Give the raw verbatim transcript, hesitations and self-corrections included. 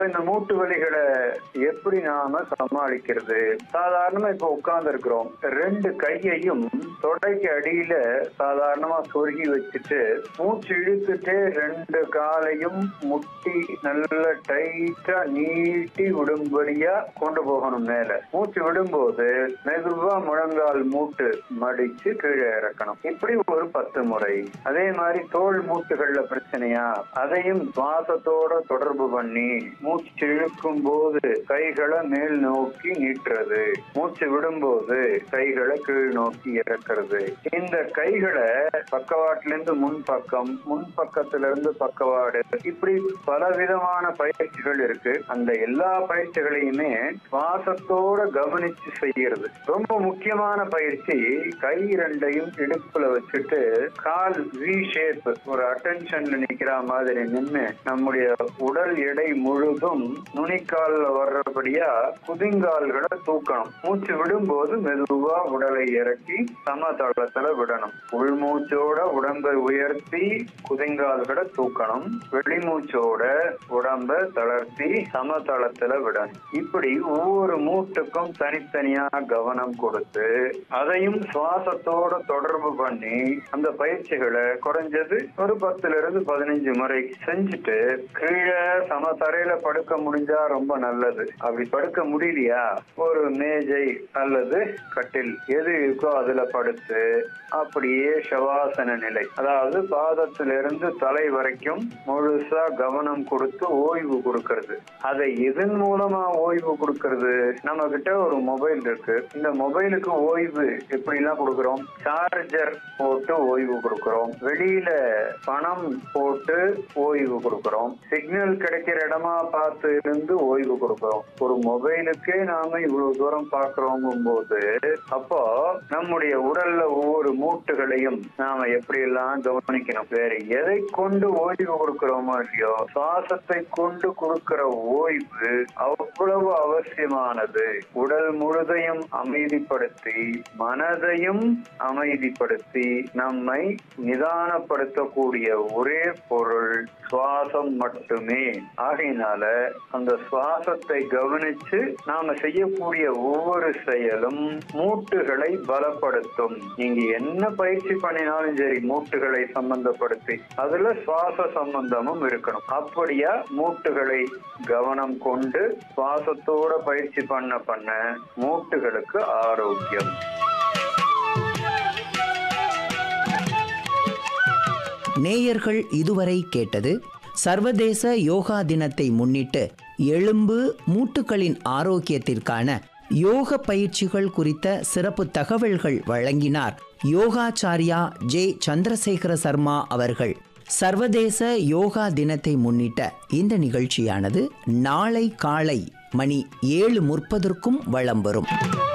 இந்த மூட்டு வலிகளை எப்படி நாம சமாளிக்கிறது? சாதாரணமா இப்ப உட்கார்ந்து இருக்கிறோம், ரெண்டு கையையும் தொடைக்கு அடியில சாதாரணமா சொருகி வச்சுட்டு மூச்சு இழுத்துட்டு ரெண்டு காலையும் முட்டி நல்ல டைட்டா நீட்டி விடும்படியா கொண்டு போகணும். மேல மூச்சு விடும்போது மெதுவா முழங்கால் மூட்டு மடிச்சு கீழே இறக்கணும். இப்படி ஒரு பத்து முறை. அதே மாதிரி தோல் மூட்டுகள்ல பிரச்சனையா, அதையும் சுவாசத்தோட தொடர்பு பண்ணி மூச்சு இழுக்கும் போது கைகளை மேல் நோக்கி நீட்டுறது, மூச்சு விடும்போது கைகளை கீழ் நோக்கி இறக்கிறது. இந்த கைகளை பக்கவாட்டுல இருந்து முன்பக்கம், முன்பக்கத்துல இருந்து பக்கவாடு, இப்படி பலவிதமான பயிற்சிகள் இருக்கு. அந்த எல்லா பயிற்சிகளையுமே சுவாசத்தோட கவனிச்சு செய்யறது ரொம்ப முக்கியமான பயிற்சி. கை ரெண்டையும் இடுப்புல வச்சுட்டு கால் வி ஷேப், ஒரு அட்டென்ஷன்ல நிக்கிற மாதிரி நின்று நம்முடைய உடல் எடை முழுதும் நுனிக்கால்ல வர்றபடியா குதிங்கால்களை தூக்கணும். மூச்சு விடும்போது மெதுவா உடலை இறக்கி சமதளத்துல விடணும். உள்மூச்சோட உடம்பை உயர்த்தி குதிங்கால்களை தூக்கணும். வெளிமூச்சோட உடம்ப தளர்த்தி சமதளத்துல விடணும். இப்படி ஒவ்வொரு மூட்டுக்கும் தனித்தனியா கவனம் கொடுத்து அதையும் சுவாசத்தோட தொடர்பு பண்ணி அந்த பயிற்சிகளை குறைஞ்சது ஒரு பத்துல இருந்து பதினஞ்சு முறை செஞ்சுட்டு கீழே சமதரையில படுக்க முடிஞ்சா ரொம்ப நல்லது. அப்படி படுக்க முடியலையா, ஒரு மேஜை அல்லது கட்டில் எது இருக்கோ அதுல படுத்து அப்படியே சவாசன நிலை, அதாவது பாதத்திலிருந்து தலை வரைக்கும் முழுசா கவனம் கொடுத்து ஓய்வு கொடுக்கறது. அதை இதன் மூலமா ஓய்வு கொடுக்கறது, நம்ம கிட்ட ஒரு மொபைல் இருக்கு. இந்த மொபைலுக்கு ஓய்வு எப்படி எல்லாம் கொடுக்கிறோம்? சார்ஜர் போட்டு ஓய்வு கொடுக்கிறோம், வெளியில பணம் போட்டு ஓய்வு கொடுக்கிறோம், சிக்னல் கிடைக்கிற இடமா பார்த்து இருந்து ஓய்வு கொடுக்கிறோம். ஒரு மொபைலுக்கே நாம இவ்வளவு தூரம் பார்க்கிறோங்கும் போது அப்போ நம்முடைய உடல்ல ஒவ்வொரு மூட்டுகளையும் நாம எப்படி எல்லாம் கவனிக்கணும். வேற எதை கொண்டு ஓய்வு கொடுக்கிறோமோ இல்லையோ, சுவாசத்தை கொண்டு கொடுக்கிற ஓய்வு அவ்வளவு அவசியமானது. உடல் முழுதையும் அமைதிப்படுத்தி மனதையும் அமைதிப்படுத்தி நம்மை நிதானப்படுத்தக்கூடிய ஒரே பொருள் சுவாசம் மட்டுமே. ஆகையினால அந்த சுவாசத்தை கவனிச்சு நாம செய்யக்கூடிய ஒவ்வொரு செயலும் மூட்டுகளை பலப்படுத்தும். நீங்க என்ன பயிற்சி பண்ணினாலும் சரி, மூட்டுகளை சம்பந்தப்படுத்தி அதுல சுவாச சம்பந்தமும் இருக்கணும். அப்படியா மூட்டுகளை கவனம் கொண்டு சுவாசத்தோட பயிற்சி பண்ண பண்ண மூட்டுகளுக்கு ஆரோக்கியம். நேயர்கள் இதுவரை கேட்டது சர்வதேச யோகா தினத்தை முன்னிட்டு எலும்பு மூட்டுகளின் ஆரோக்கியத்திற்கான யோக பயிற்சிகள் குறித்த சிறப்பு தகவல்கள் வழங்கினார் யோகாச்சாரியா ஜே சந்திரசேகர சர்மா அவர்கள். சர்வதேச யோகா தினத்தை முன்னிட்ட இந்த நிகழ்ச்சியானது நாளை காலை மணி ஏழு முப்பதற்கும் வலம் வரும்.